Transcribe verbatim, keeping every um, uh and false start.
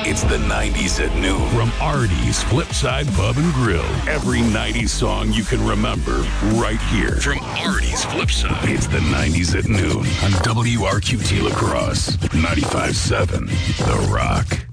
It's the nineties at noon from Artie's Flipside Pub and Grill. Every nineties song you can remember right here from Artie's Flipside. It's the nineties at noon on W R Q T La Crosse, ninety-five point seven The Rock.